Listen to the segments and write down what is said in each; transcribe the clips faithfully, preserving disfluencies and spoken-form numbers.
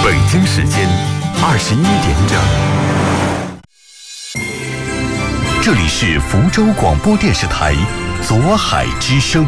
北京时间二十一点整，这里是福州广播电视台左海之声。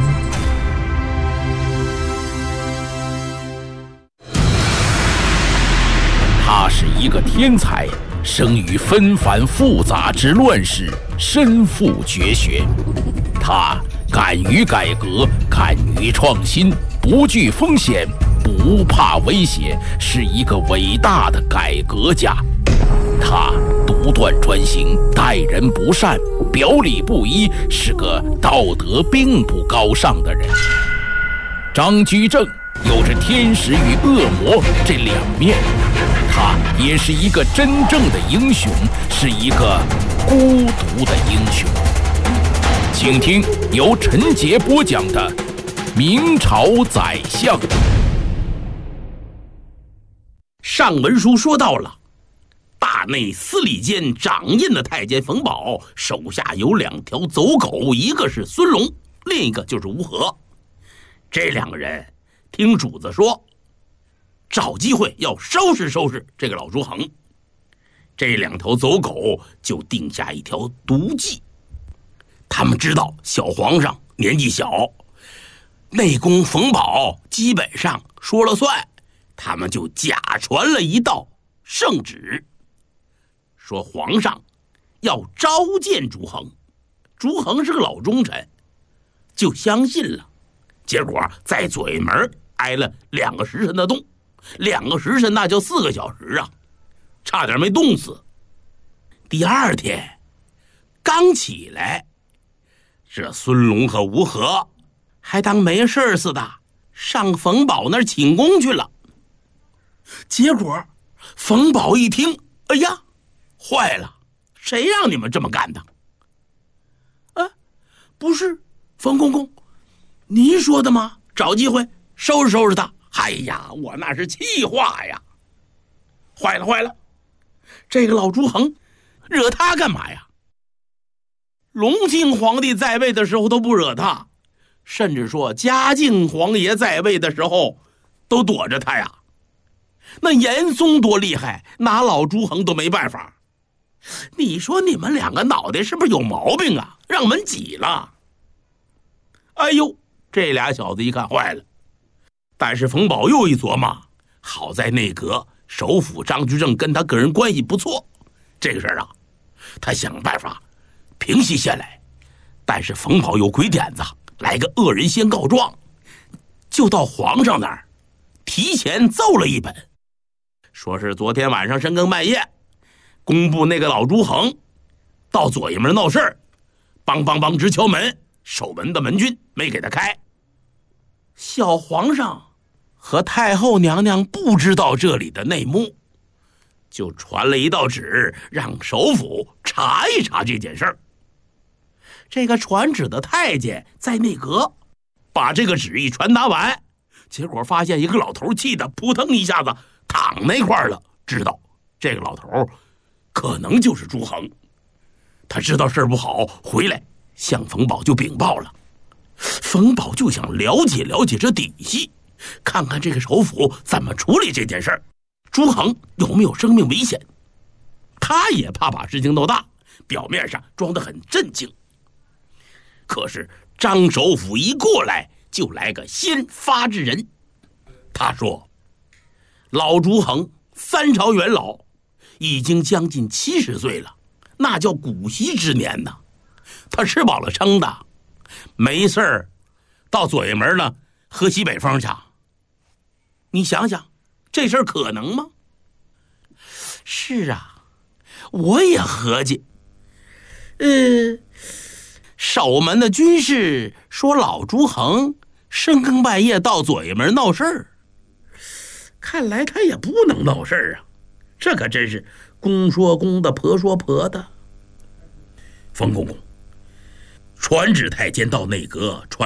他是一个天才，生于纷繁复杂之乱世，身负绝学。他敢于改革，敢于创新，不惧风险，不怕威胁，是一个伟大的改革家。他独断专行，待人不善，表里不一，是个道德并不高尚的人。张居正有着天使与恶魔这两面，他也是一个真正的英雄，是一个孤独的英雄。请听由陈杰播讲的《明朝宰相》。 上文书说到了，大内司礼监掌印的太监冯保手下有两条走狗，一个是孙龙，另一个就是吴和。这两个人听主子说，找机会要收拾收拾这个老朱衡。这两条走狗就定下一条毒计。他们知道小皇上年纪小，内宫冯保基本上说了算，他们就假传了一道圣旨，说皇上要召见朱衡。朱衡是个老忠臣，就相信了。结果在左卫门挨了两个时辰的冻，两个时辰那就四个小时啊，差点没冻死。第二天刚起来，这孙龙和吴和还当没事似的上冯保那儿请功去了。结果冯保一听，哎呀，坏了，谁让你们这么干的？啊，不是冯公公您说的吗？找机会收拾收拾他。哎呀，我那是气话呀！坏了坏了，这个老朱衡惹他干嘛呀？隆庆皇帝在位的时候都不惹他，甚至说嘉靖皇爷在位的时候都躲着他呀。那严嵩多厉害，拿老朱衡都没办法。你说你们两个脑袋是不是有毛病啊？让门挤了。哎呦，这俩小子一看坏了。但是冯保又一琢磨，好在内阁首辅张居正跟他个人关系不错，这个事儿啊，他想办法平息下来。但是冯保有鬼点子，来个恶人先告状，就到皇上那儿提前奏了一本，说是昨天晚上深更半夜公布那个老朱衡到左爷门闹事儿，梆梆梆直敲门，守门的门军没给他开。小皇上和太后娘娘不知道这里的内幕，就传了一道旨，让首辅查一查这件事儿。这个传旨的太监在内阁把这个旨意传达完，结果发现一个老头气得扑腾一下子躺那块了，知道这个老头可能就是朱衡。他知道事儿不好，回来向冯保就禀报了。冯保就想了解了解这底细，看看这个首辅怎么处理这件事儿，朱衡有没有生命危险。他也怕把事情闹大，表面上装得很镇静。可是张首辅一过来就来个先发制人。他说老朱衡三朝元老，已经将近七十岁了，那叫古稀之年呢。他吃饱了撑的，没事儿到左卫门呢喝西北风去。你想想这事儿可能吗？是啊，我也合计呃，守门的军士说老朱衡深更半夜到左卫门闹事儿，看来他也不能闹事儿啊，这可真是公说公的婆说婆的。冯公公，传旨太监到内阁传